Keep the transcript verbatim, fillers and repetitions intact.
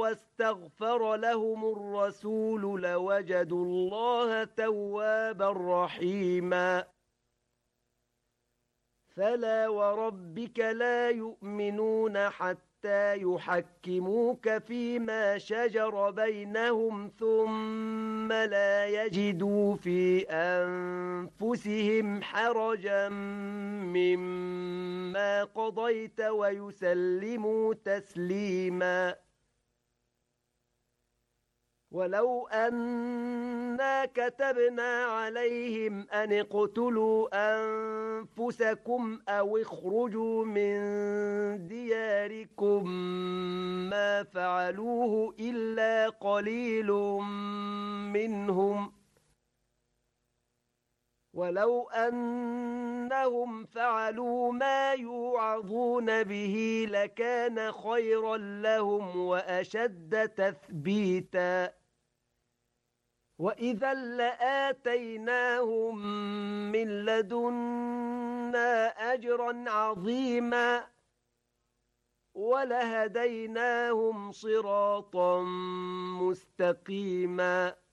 واستغفر لهم الرسول لوجدوا الله توابا رحيما فلا وربك لا يؤمنون حتى يحكموك فيما شجر بينهم ثم لا يجدوا في أنفسهم حرجا مما قضيت ويسلموا تسليما ولو أنا كتبنا عليهم أن اقتلوا أنفسكم أو اخرجوا من دياركم ما فعلوه إلا قليل منهم ولو أنهم فعلوا ما يوعظون به لكان خيرا لهم وأشد تثبيتا وإذا لآتيناهم من لدنا أجرا عظيما ولهديناهم صراطا مستقيما